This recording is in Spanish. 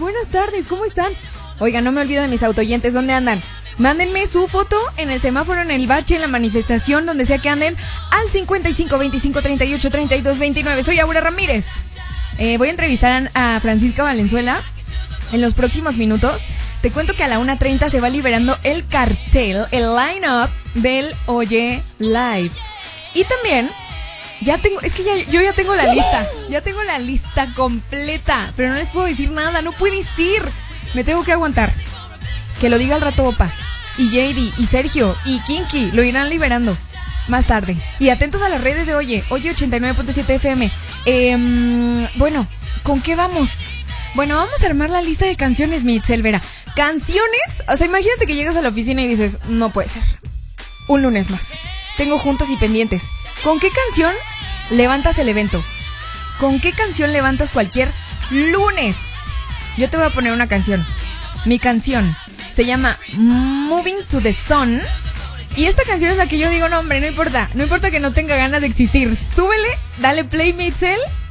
buenas tardes, ¿cómo están? Oiga, no me olvido de mis autoyentes, ¿dónde andan? Mándenme su foto en el semáforo, en el bache, en la manifestación, donde sea que anden, al 55 25 38 32 29. Soy Aura Ramírez. Voy a entrevistar a Francisca Valenzuela en los próximos minutos. Te cuento que a la 1:30 se va liberando el cartel, el line-up del Oye Live. Y también, yo ya tengo la lista. Ya tengo la lista completa. Pero no les puedo decir nada, no puedes ir. Me tengo que aguantar. Que lo diga al rato Opa, y JD, y Sergio, y Kinky. Lo irán liberando más tarde. Y atentos a las redes de Oye 89.7 FM. Bueno, ¿con qué vamos? Bueno, vamos a armar la lista de canciones, mi Itzelvera. Canciones, o sea, imagínate que llegas a la oficina y dices, no puede ser, un lunes más, tengo juntas y pendientes. ¿Con qué canción levantas el evento? ¿Con qué canción levantas cualquier lunes? Yo te voy a poner una canción. Mi canción se llama Moving to the Sun. Y esta canción es la que yo digo, no hombre, no importa que no tenga ganas de existir. Súbele, dale play, Mitzel,